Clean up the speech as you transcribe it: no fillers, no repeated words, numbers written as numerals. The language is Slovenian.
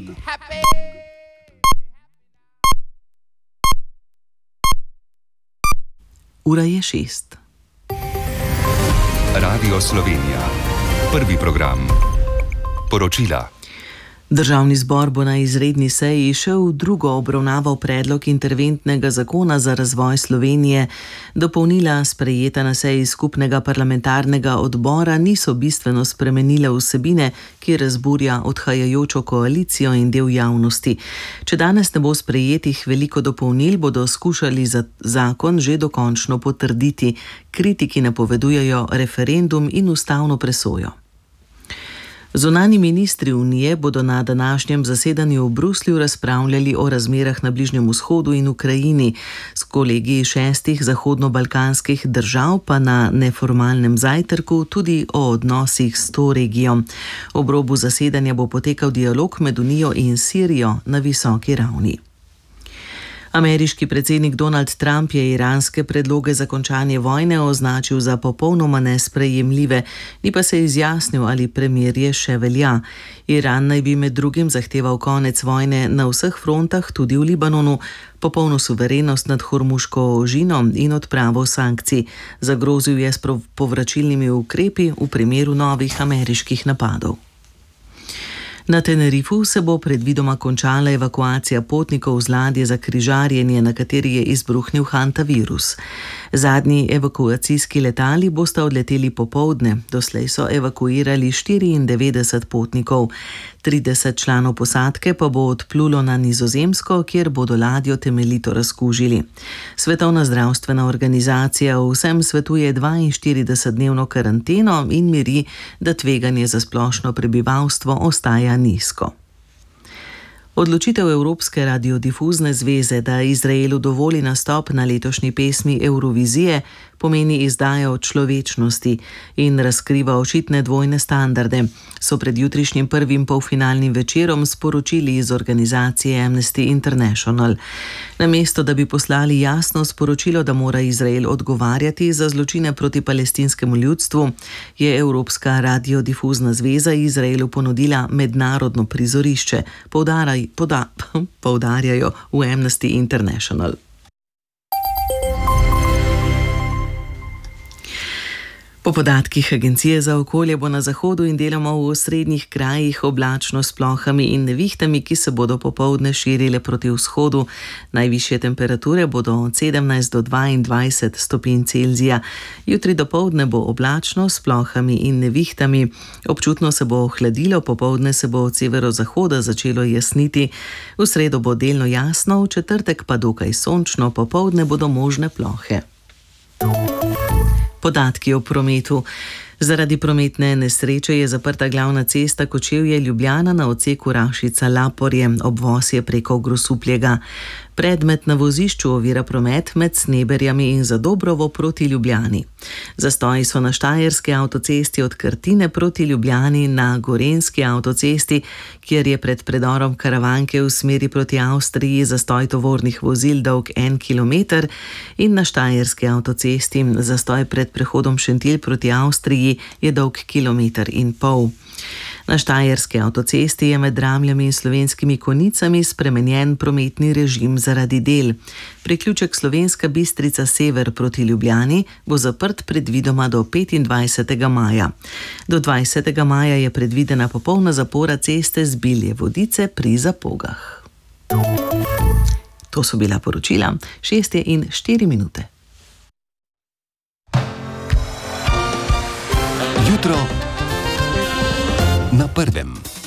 Ura je 6. Radio Slovenija. Prvi program. Poročila. Državni zbor bo na izredni seji še v drugo obravnaval predlog interventnega zakona za razvoj Slovenije. Dopolnila, sprejeta na seji skupnega parlamentarnega odbora, niso bistveno spremenile vsebine, ki razburja odhajajočo koalicijo in del javnosti. Če danes ne bo sprejetih veliko dopolnil, bodo skušali zakon že dokončno potrditi. Kritiki napovedujejo referendum in ustavno presojo. Zunanji ministri Unije bodo na današnjem zasedanju v Bruslju razpravljali o razmerah na Bližnjem vzhodu in Ukrajini. S kolegi 6 zahodno-balkanskih držav pa na neformalnem zajtrku tudi o odnosih s to regijo. Ob robu zasedanja bo potekal dialog med Unijo in Sirijo na visoki ravni. Ameriški predsednik Donald Trump je iranske predloge za končanje vojne označil za popolnoma nesprejemljive, ni pa se izjasnil, ali premirje še velja. Iran naj bi med drugim zahteval konec vojne na vseh frontah, tudi v Libanonu, popolno suverenost nad Hormuško ožino in odpravo sankcij. Zagrozil je s povračilnimi ukrepi v primeru novih ameriških napadov. Na Tenerifu se bo predvidoma končala evakuacija potnikov z ladje za križarjenje, na kateri je izbruhnil hantavirus. Zadnji evakuacijski letali bosta odleteli popoldne. Doslej so evakuirali 94 potnikov. 30 članov posadke pa bo odplulo na Nizozemsko, kjer bodo ladjo temeljito razkužili. Svetovna zdravstvena organizacija vsem svetuje 42-dnevno karanteno in miri, da tveganje za splošno prebivalstvo ostaja nizko. Odločitev Evropske radiodifuzne zveze, da Izraelu dovoli nastop na letošnji pesmi Evrovizije, pomeni izdajo človečnosti in razkriva očitne dvojne standarde, so pred jutrišnjim prvim polfinalnim večerom sporočili iz organizacije Amnesty International. Namesto da bi poslali jasno sporočilo, da mora Izrael odgovarjati za zločine proti palestinskemu ljudstvu, je Evropska radiodifuzna zveza Izraelu ponudila mednarodno prizorišče, poudarjajo v Amnesty International. Po podatkih Agencije za okolje bo na zahodu in deloma v osrednjih krajih oblačno s plohami in nevihtami, ki se bodo popoldne širile proti vzhodu. Najvišje temperature bodo od 17 do 22 stopinj Celzija. Jutri dopoldne bo oblačno s plohami in nevihtami. Občutno se bo ohladilo, popoldne se bo od severozahoda začelo jasniti. V sredo bo delno jasno, v četrtek pa dokaj sončno, popoldne bodo možne plohe. Podatki o prometu. Zaradi prometne nesreče je zaprta glavna cesta Kočevje-Ljubljana na odseku Rašica-Laporje, obvoz je preko Grosupljega. Predmet na vozišču ovira promet med Sneberjami in Zadobrovo proti Ljubljani. Zastoji so na Štajerski avtocesti od Krtine proti Ljubljani, na Gorenjski avtocesti, kjer je pred predorom Karavanke v smeri proti Avstriji zastoj tovornih vozil dolg 1 kilometer in na Štajerski avtocesti zastoj pred prehodom Šentilj proti Avstriji je dolg 1,5 kilometra. Na Štajerski avtocesti je med Dramljami in Slovenskimi Konjicami spremenjen prometni režim zaradi del. Priključek Slovenska Bistrica sever proti Ljubljani bo zaprt predvidoma do 25. maja. Do 20. maja je predvidena popolna zapora ceste z Bilje Vodice pri Zapogah. To so bila poročila, 6:04. Jutro na prvem.